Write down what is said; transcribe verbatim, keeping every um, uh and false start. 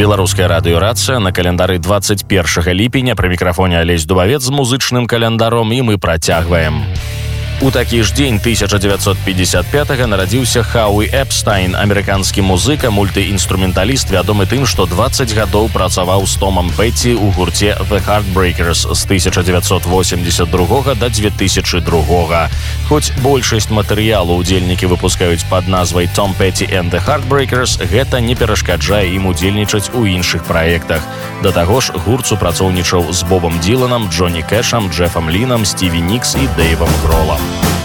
Беларуская радыёрацыя на календары двадцать першага ліпеня. Пры мікрафоне Алесь Дубавец з музычным календаром, і мы працягваем. У такі ж дзень тысяча дзевяцьсот пятьдесят пятага нарадзіўся Хауі Эпстайн, амерыканскі музыка, мультыінструменталіст, вядомы тым, што двадцать гадоў працаваў з Томам Петти ў гурце The Heartbreakers з тысяча дзевяцьсот восемьдесят другога да две тысячи другога. Хоць большасць матэрыялу ўдзельнікі выпускаюць пад назвай Tom Petty and the Heartbreakers, гэта не перашкаджае ім удзельнічаць у іншых праектах. Да таго ж, гурт супрацоўнічаў з Бобам Діланам, Джонні Кэшам, Джефам Лінам, Стіві Нікс і Дэйвам Гролам.